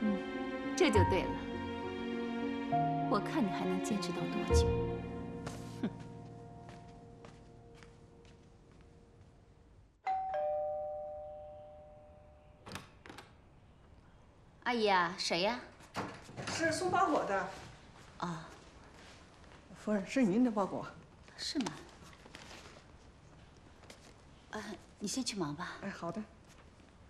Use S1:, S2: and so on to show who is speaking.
S1: 这就对了。我看你还能坚持到多久？哼！阿姨啊，谁呀？
S2: 是送包裹的。
S1: 啊，
S2: 夫人，是您的包裹。
S1: 是吗？你先去忙吧。
S2: 哎，好的。